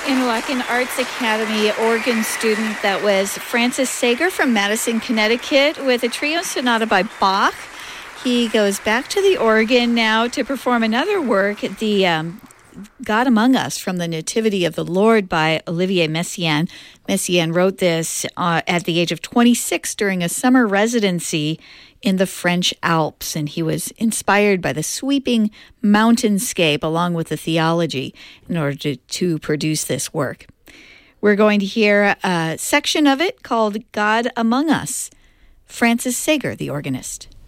Interlochen Arts Academy organ student. That was Francis Sager from Madison, Connecticut, with a trio sonata by Bach. He goes back to the organ now to perform another work, the God Among Us from the Nativity of the Lord by Olivier Messiaen. Messiaen wrote this at the age of 26 during a summer residency in the French Alps, and he was inspired by the sweeping mountainscape along with the theology in order to produce this work. We're going to hear a section of it called God Among Us. Francis Sager, the organist.